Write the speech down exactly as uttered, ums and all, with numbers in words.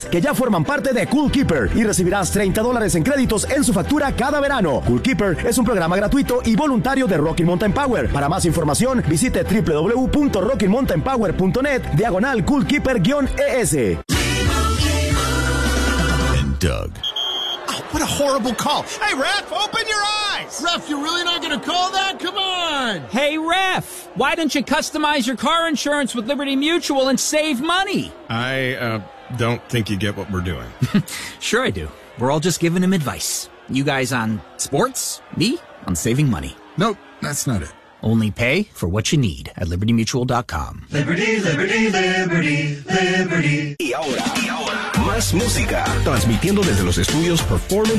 que ya forman parte de Cool Keeper y recibirás treinta dólares en créditos en su factura cada verano. Cool Keeper es un programa gratuito y voluntario de Rocky Mountain Power. Para más información, visite doble u doble u doble u punto rocky mountain power punto net diagonal Cool Keeper-E S. And Doug. Oh, what a horrible call. Hey, Ref, open your eyes. Ref, you're really not going to call that? Come on. Hey, Ref, why don't you customize your car insurance with Liberty Mutual and save money? I, uh... don't think you get what we're doing. Sure I do. We're all just giving him advice. You guys on sports, me on saving money. Nope, that's not it. Only pay for what you need at liberty mutual dot com. Liberty, Liberty, Liberty, Liberty. Y ahora, y ahora, más música. Transmitiendo desde los estudios Performance